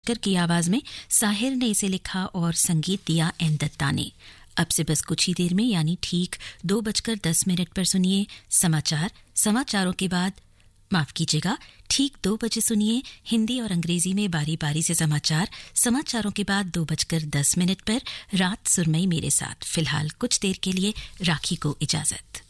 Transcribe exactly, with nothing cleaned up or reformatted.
मंगेशकर की आवाज में साहिर ने इसे लिखा और संगीत दिया एन दत्ता ने। अब से बस कुछ ही देर में यानी ठीक दो बजकर दस मिनट पर सुनिए समाचार। समाचारों के बाद माफ कीजिएगा ठीक दो बजे सुनिए हिंदी और अंग्रेजी में बारी बारी से समाचार। समाचारों के बाद दो बजकर दस मिनट पर रात सुरमई मेरे साथ। फिलहाल कुछ देर के लिए राखी को इजाजत।